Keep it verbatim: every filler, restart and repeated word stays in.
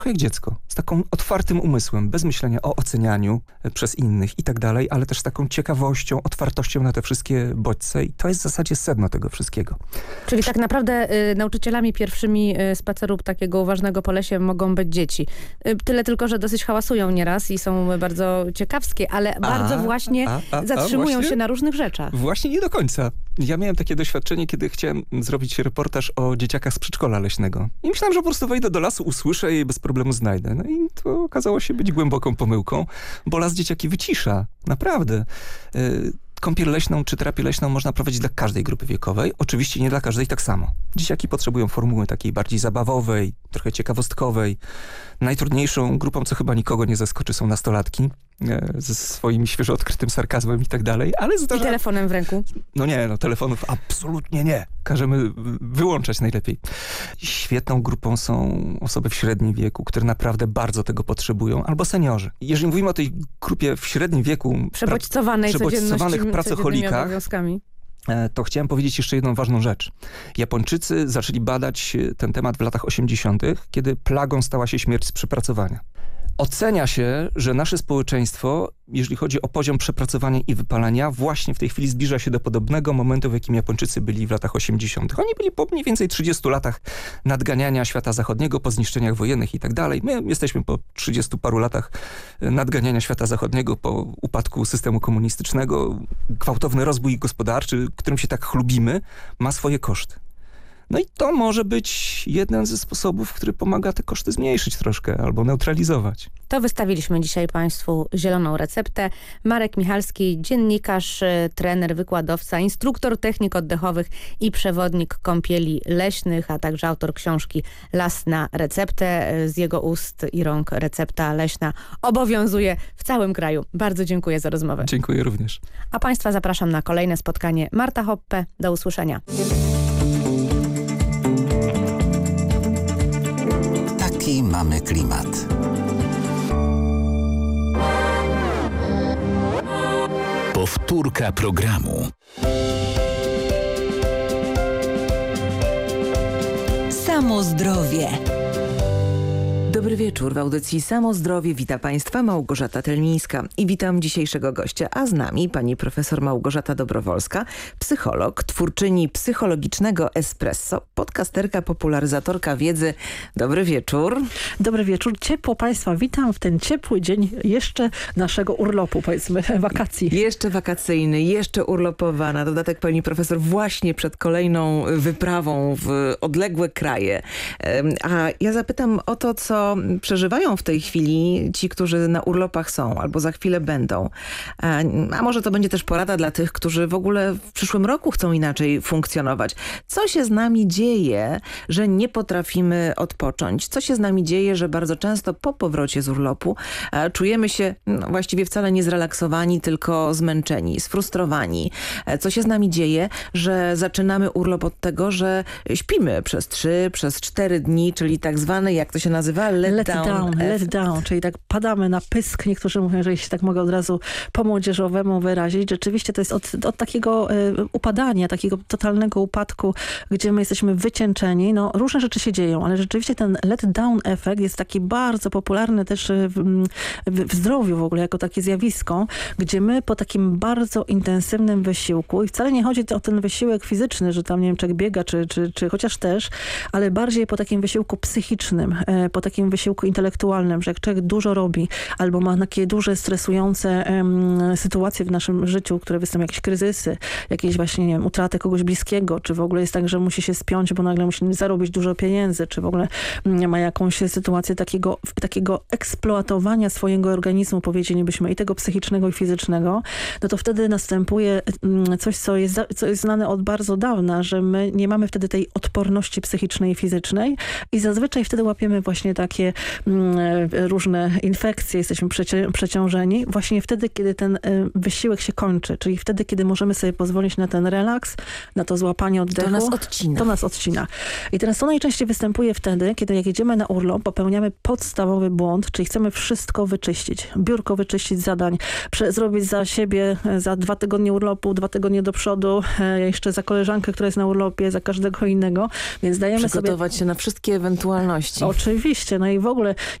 jak dziecko, z taką otwartym umysłem, bez myślenia o ocenianiu przez innych i tak dalej, ale też taką ciekawością, otwartością na te wszystkie bodźce i to jest w zasadzie sedno tego wszystkiego. Czyli tak naprawdę y, nauczycielami pierwszymi y, spaceru takiego uważnego po lesie mogą być dzieci. Y, tyle tylko, że dosyć hałasują nieraz i są bardzo ciekawskie, ale a, bardzo właśnie a, a, a, zatrzymują właśnie? się na różnych rzeczach. Właśnie nie do końca. Ja miałem takie doświadczenie, kiedy chciałem zrobić reportaż o dzieciakach z przedszkola leśnego. I myślałem, że po prostu wejdę do lasu, usłyszę je i bez problemu znajdę. No i to okazało się być głęboką pomyłką, bo las dzieciaki wycisza. Naprawdę. Yy, Kąpiel leśną czy terapię leśną można prowadzić dla każdej grupy wiekowej. Oczywiście nie dla każdej tak samo. Dzieciaki potrzebują formuły takiej bardziej zabawowej, trochę ciekawostkowej. Najtrudniejszą grupą, co chyba nikogo nie zaskoczy, są nastolatki e, ze swoim świeżo odkrytym sarkazmem i tak dalej. Ale zdarza... I telefonem w ręku? No nie, no telefonów absolutnie nie. Każemy wyłączać najlepiej. Świetną grupą są osoby w średnim wieku, które naprawdę bardzo tego potrzebują, albo seniorzy. Jeżeli mówimy o tej grupie w średnim wieku... Przebodźcowanej przebodźcowanych pracocholikach, obowiązkami. To chciałem powiedzieć jeszcze jedną ważną rzecz. Japończycy zaczęli badać ten temat w latach osiemdziesiątych, kiedy plagą stała się śmierć z przepracowania. Ocenia się, że nasze społeczeństwo, jeżeli chodzi o poziom przepracowania i wypalenia, właśnie w tej chwili zbliża się do podobnego momentu, w jakim Japończycy byli w latach osiemdziesiątych. Oni byli po mniej więcej trzydziestu latach nadganiania świata zachodniego, po zniszczeniach wojennych i tak dalej. My jesteśmy po trzydziestu paru latach nadganiania świata zachodniego, po upadku systemu komunistycznego. Gwałtowny rozwój gospodarczy, którym się tak chlubimy, ma swoje koszty. No i to może być jeden ze sposobów, który pomaga te koszty zmniejszyć troszkę albo neutralizować. To wystawiliśmy dzisiaj Państwu zieloną receptę. Marek Michalski, dziennikarz, trener, wykładowca, instruktor technik oddechowych i przewodnik kąpieli leśnych, a także autor książki Las na receptę. Z jego ust i rąk recepta leśna obowiązuje w całym kraju. Bardzo dziękuję za rozmowę. Dziękuję również. A Państwa zapraszam na kolejne spotkanie. Marta Hoppe, do usłyszenia. Taki mamy klimat. Powtórka programu. Samo zdrowie. Dobry wieczór. W audycji Samo Zdrowie wita Państwa Małgorzata Telmińska i witam dzisiejszego gościa, a z nami pani profesor Małgorzata Dobrowolska, psycholog, twórczyni psychologicznego Espresso, podcasterka, popularyzatorka wiedzy. Dobry wieczór. Dobry wieczór. Ciepło Państwa witam w ten ciepły dzień jeszcze naszego urlopu, powiedzmy, wakacji. Jeszcze wakacyjny, jeszcze urlopowa. Na dodatek pani profesor właśnie przed kolejną wyprawą w odległe kraje. A ja zapytam o to, co przeżywają w tej chwili ci, którzy na urlopach są albo za chwilę będą. A może to będzie też porada dla tych, którzy w ogóle w przyszłym roku chcą inaczej funkcjonować. Co się z nami dzieje, że nie potrafimy odpocząć? Co się z nami dzieje, że bardzo często po powrocie z urlopu czujemy się no, właściwie wcale nie zrelaksowani, tylko zmęczeni, sfrustrowani? Co się z nami dzieje, że zaczynamy urlop od tego, że śpimy przez trzy, przez cztery dni, czyli tak zwane, jak to się nazywa, let, let down. down let down, czyli tak padamy na pysk. Niektórzy mówią, że jeśli tak mogę od razu po młodzieżowemu wyrazić. Rzeczywiście to jest od, od takiego y, upadania, takiego totalnego upadku, gdzie my jesteśmy wycieńczeni. No, różne rzeczy się dzieją, ale rzeczywiście ten let down efekt jest taki bardzo popularny też w, w, w zdrowiu w ogóle, jako takie zjawisko, gdzie my po takim bardzo intensywnym wysiłku, i wcale nie chodzi o ten wysiłek fizyczny, że tam nie wiem, człowiek biega, czy, czy, czy chociaż też, ale bardziej po takim wysiłku psychicznym, po takim wysiłku intelektualnym, że jak człowiek dużo robi, albo ma takie duże, stresujące um, sytuacje w naszym życiu, które występują, jakieś kryzysy, jakieś właśnie, nie wiem, utratę kogoś bliskiego, czy w ogóle jest tak, że musi się spiąć, bo nagle musi zarobić dużo pieniędzy, czy w ogóle um, ma jakąś sytuację takiego, takiego eksploatowania swojego organizmu, powiedzielibyśmy, i tego psychicznego, i fizycznego, no to wtedy następuje um, coś, co jest, co jest znane od bardzo dawna, że my nie mamy wtedy tej odporności psychicznej i fizycznej i zazwyczaj wtedy łapiemy właśnie takie mm, różne infekcje, jesteśmy przeci- przeciążeni właśnie wtedy, kiedy ten y, wysiłek się kończy, czyli wtedy, kiedy możemy sobie pozwolić na ten relaks, na to złapanie oddechu. To nas odcina. To nas odcina. I teraz to najczęściej występuje wtedy, kiedy jak jedziemy na urlop, popełniamy podstawowy błąd, czyli chcemy wszystko wyczyścić. Biurko wyczyścić zadań, prze- zrobić za siebie za dwa tygodnie urlopu, dwa tygodnie do przodu, e, jeszcze za koleżankę, która jest na urlopie, za każdego innego, więc dajemy Przygotować sobie... się na wszystkie ewentualności. Oczywiście. no i w ogóle